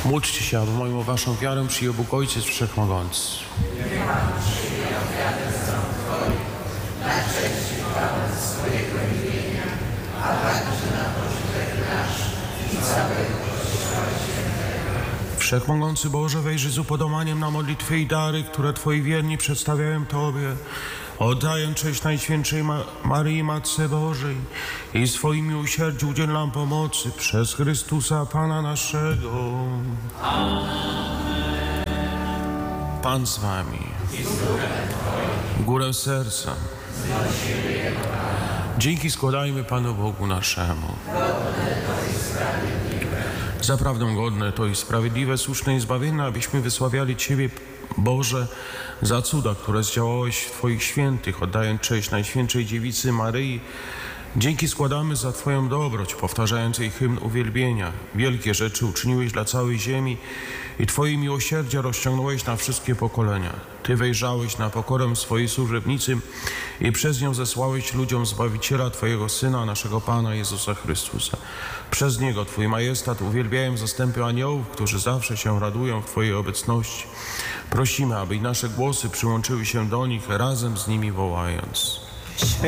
Módlcie się, aby moją waszą wiarę przyjął Bóg Ojciec Wszechmogący. Wszechmogący Boże, wejrzyj z upodobaniem na modlitwy i dary, które Twoi wierni przedstawiają Tobie. Oddaję cześć Najświętszej Maryi, Matce Bożej, i swoim miłosierdziu udziel nam pomocy przez Chrystusa Pana naszego. Pan z wami. W górę serca. Dzięki składajmy Panu Bogu naszemu. Zaprawdę godne to i sprawiedliwe, słuszne i zbawienne, abyśmy wysławiali Ciebie, Boże, za cuda, które zdziałałeś w Twoich świętych, oddając cześć Najświętszej Dziewicy Maryi. Dzięki składamy za Twoją dobroć, powtarzając jej hymn uwielbienia. Wielkie rzeczy uczyniłeś dla całej ziemi i Twoje miłosierdzia rozciągnąłeś na wszystkie pokolenia. Ty wejrzałeś na pokorę swojej służebnicy i przez nią zesłałeś ludziom Zbawiciela Twojego Syna, naszego Pana Jezusa Chrystusa. Przez Niego Twój majestat uwielbiają zastępy aniołów, którzy zawsze się radują w Twojej obecności. Prosimy, aby i nasze głosy przyłączyły się do nich, razem z nimi wołając.